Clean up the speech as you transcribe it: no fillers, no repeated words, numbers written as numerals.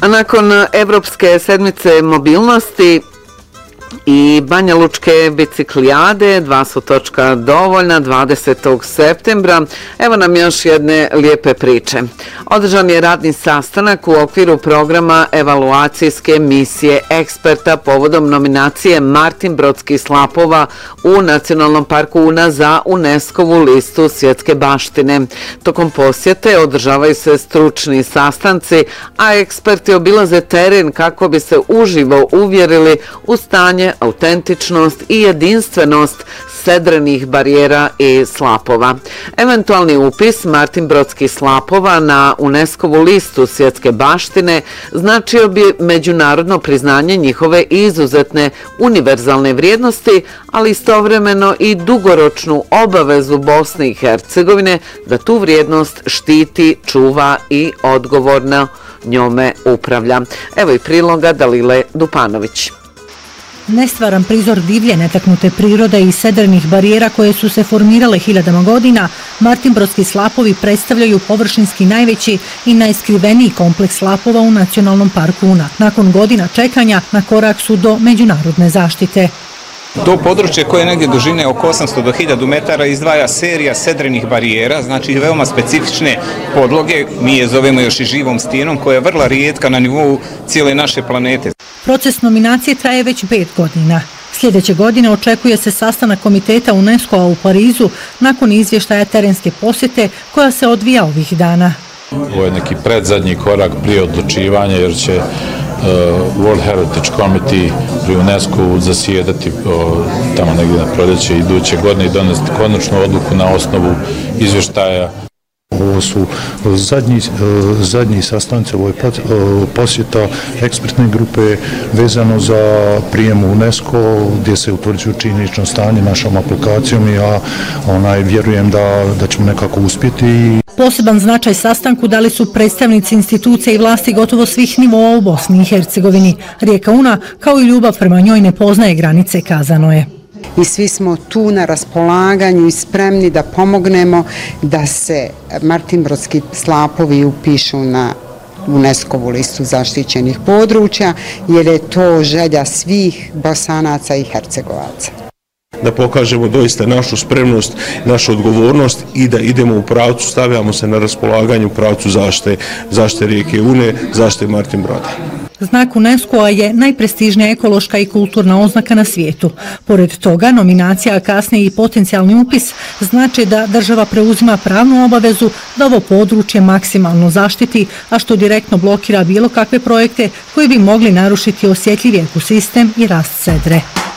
A nakon Evropske sedmice mobilnosti i Banja Lučke biciklijade, 2 su točka dovoljna 20. septembra. Evo nam još jedne lijepe priče. Održan je radni sastanak u okviru programa evaluacijske misije eksperta povodom nominacije Martin Brodski Slapova u Nacionalnom parku Una za UNESCO-vu listu svjetske baštine. Tokom posjete održavaju se stručni sastanci, a eksperti obilaze teren kako bi se uživo uvjerili u stanje, autentičnost i jedinstvenost sedrenih barijera i slapova. Eventualni upis Martin Brodski Slapova na UNESCO-vu listu svjetske baštine značio bi međunarodno priznanje njihove izuzetne univerzalne vrijednosti, ali istovremeno i dugoročnu obavezu Bosne i Hercegovine da tu vrijednost štiti, čuva i odgovorno njome upravlja. Evo i priloga Dalile Dupanović. Nestvaran prizor divlje netaknute prirode i sedrenih barijera koje su se formirale hiljadama godina, Martin Brodski Slapovi predstavljaju površinski najveći i najskriveniji kompleks slapova u Nacionalnom parku Una. Nakon godina čekanja na korak su do međunarodne zaštite. To područje koje je negdje dužine oko 800 do 1000 metara izdvaja serija sedrenih barijera, znači veoma specifične podloge, mi je zovemo još i živom stijenom, koja je vrlo rijetka na nivou cijele naše planete. Proces nominacije traje već 5 godina. Sljedeće godine očekuje se sastanak komiteta UNESCO-a u Parizu nakon izvještaja terenske posjete koja se odvija ovih dana. Ovo je neki predzadnji korak prije odlučivanja jer će World Heritage Committee pri UNESCO zasjedati tamo negdje na proljeće iduće godine i donesti konačnu odluku na osnovu izvještaja. Ovo su zadnji sastanci, ovo je posjeta ekspertne grupe vezano za prijem u UNESCO gdje se utvrđuju činjenično stanje našom aplikacijom i ja vjerujem da ćemo nekako uspjeti. Poseban značaj sastanku dali su predstavnici institucija i vlasti gotovo svih nivoa u Bosni i Hercegovini. Rijeka Una, kao i ljubav prema njoj, ne poznaje granice, kazano je. I svi smo tu na raspolaganju i spremni da pomognemo da se Martin Brodski Slapovi upišu na UNESCO-vu listu zaštićenih područja, jer je to želja svih Bosanaca i Hercegovaca. Da pokažemo doista našu spremnost, našu odgovornost i da idemo u pravcu, stavljamo se na raspolaganju u pravcu zaštite rijeke Une, zaštite Martin Broda. Znak UNESCO-a je najprestižnija ekološka i kulturna oznaka na svijetu. Pored toga, nominacija, a kasnije i potencijalni upis znači da država preuzima pravnu obavezu da ovo područje maksimalno zaštiti, a što direktno blokira bilo kakve projekte koji bi mogli narušiti osjetljivi ekosistem i rast sedre.